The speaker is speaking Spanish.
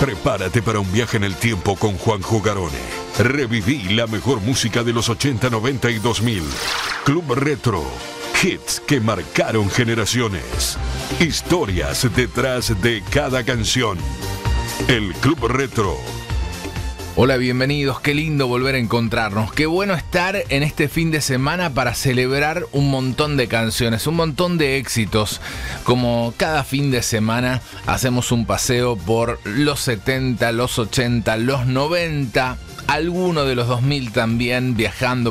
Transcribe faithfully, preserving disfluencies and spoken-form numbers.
Prepárate para un viaje en el tiempo con Juanjo Garone. Reviví la mejor música de los ochenta, noventa y dos mil. Club Retro. Hits que marcaron generaciones. Historias detrás de cada canción. El Club Retro. Hola, bienvenidos, qué lindo volver a encontrarnos, qué bueno estar en este fin de semana para celebrar un montón de canciones, un montón de éxitos. Como cada fin de semana hacemos un paseo por los setenta, los ochenta, los noventa, alguno de los dos mil también, viajando